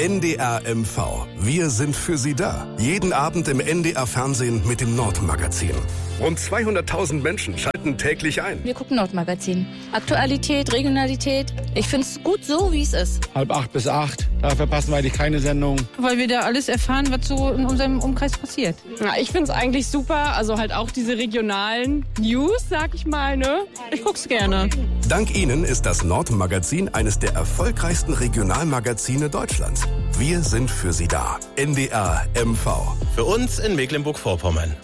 NDR MV. Wir sind für Sie da. Jeden Abend im NDR Fernsehen mit dem Nordmagazin. Rund 200.000 Menschen schalten täglich ein. Wir gucken Nordmagazin. Aktualität, Regionalität. Ich finde es gut so, wie es ist. 7:30 bis 8. Da verpassen wir eigentlich keine Sendung. Weil wir da alles erfahren, was so in unserem Umkreis passiert. Ja, ich finde es eigentlich super. Also halt auch diese regionalen News, sag ich mal, ne? Ich guck's gerne. Dank Ihnen ist das Nordmagazin eines der erfolgreichsten Regionalmagazine Deutschlands. Wir sind für Sie da. NDR MV. Für uns in Mecklenburg-Vorpommern.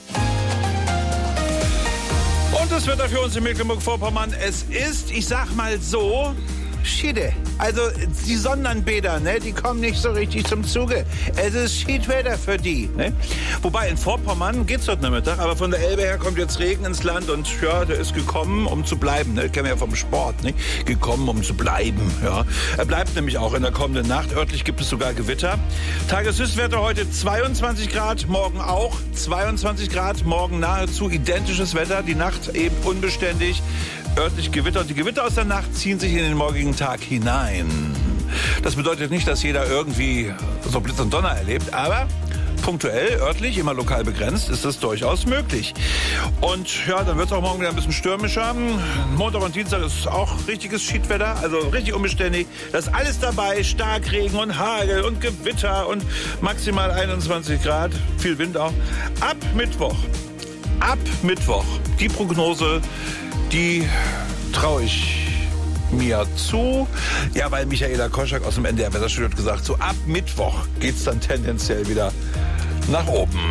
Und das Wetter für uns in Mecklenburg-Vorpommern, es ist, ich sag mal so, Schiede. Also die Sonnenanbeter, ne, die kommen nicht so richtig zum Zuge. Es ist Schiedwetter für die. Ne? Wobei in Vorpommern geht's heute Nachmittag, aber von der Elbe her kommt jetzt Regen ins Land und ja, der ist gekommen, um zu bleiben. Ne? Kennen wir ja vom Sport, ne? Gekommen, um zu bleiben. Ja. Er bleibt nämlich auch in der kommenden Nacht. Örtlich gibt es sogar Gewitter. Tageshöchstwerte heute 22 Grad, morgen auch 22 Grad, morgen nahezu identisches Wetter. Die Nacht eben unbeständig. Örtlich Gewitter und die Gewitter aus der Nacht ziehen sich in den morgigen Tag hinein. Das bedeutet nicht, dass jeder irgendwie so Blitz und Donner erlebt, aber punktuell, örtlich, immer lokal begrenzt, ist das durchaus möglich. Und ja, dann wird es auch morgen wieder ein bisschen stürmischer. Montag und Dienstag ist auch richtiges Schiedwetter, also richtig unbeständig. Da ist alles dabei, Starkregen und Hagel und Gewitter und maximal 21 Grad, viel Wind auch. Ab Mittwoch, die Prognose, die traue ich mir zu. Ja, weil Michaela Koschak aus dem NDR Wetterstudio hat gesagt, so ab Mittwoch geht's dann tendenziell wieder nach oben.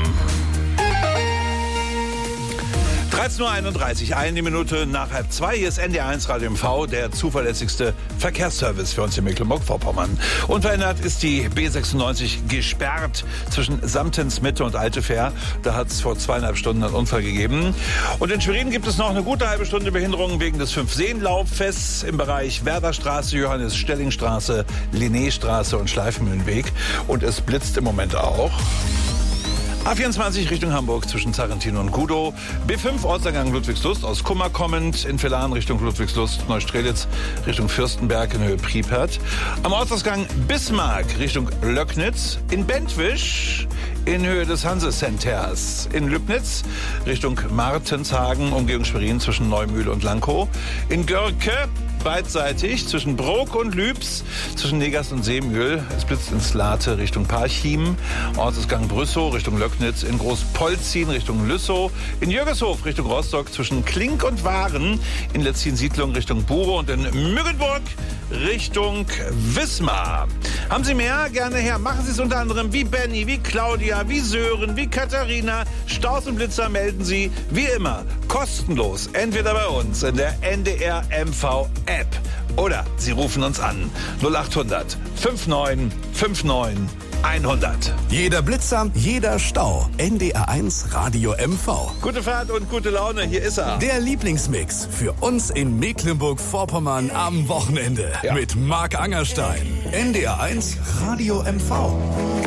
13:31 Uhr, eine Minute nach 1:30. Hier ist NDR1 Radio MV, der zuverlässigste Verkehrsservice für uns in Mecklenburg-Vorpommern. Unverändert ist die B96 gesperrt zwischen Samtens Mitte und Altefähr. Da hat es vor 2,5 Stunden einen Unfall gegeben. Und in Schwerin gibt es noch eine gute halbe Stunde Behinderung wegen des Fünfseenlauffests im Bereich Werderstraße, Johannes-Stelling-Straße, Linnéstraße und Schleifenmühlenweg. Und es blitzt im Moment auch. A24 Richtung Hamburg zwischen Zarrentin und Gudow. B5 Ortseingang Ludwigslust aus Kummer kommend. In Villaren Richtung Ludwigslust, Neustrelitz Richtung Fürstenberg in Höhe Priepert. Am Ortsausgang Bismarck Richtung Löcknitz. In Bentwisch in Höhe des Hanse-Centers. In Lübnitz Richtung Martenshagen, Umgehung Schwerin zwischen Neumühle und Lankow. In Görke beidseitig zwischen Brook und Lübs, zwischen Negast und Seemühl. Es blitzt ins Late Richtung Parchim, Ortsausgang Brüssow Richtung Löcknitz, in Großpolzin Richtung Lüssow, in Jürgeshof Richtung Rostock zwischen Klink und Waren, in Letzin-Siedlung Richtung Bure und in Mückenburg Richtung Wismar. Haben Sie mehr? Gerne her. Machen Sie es unter anderem wie Benny, wie Claudia, wie Sören, wie Katharina. Staus und Blitzer melden Sie wie immer kostenlos, entweder bei uns in der NDR MV App oder Sie rufen uns an 0800 5959 100. Jeder Blitzer, jeder Stau. NDR1 Radio MV. Gute Fahrt und gute Laune, hier ist er. Der Lieblingsmix für uns in Mecklenburg-Vorpommern am Wochenende. Ja. Mit Marc Angerstein. NDR1 Radio MV.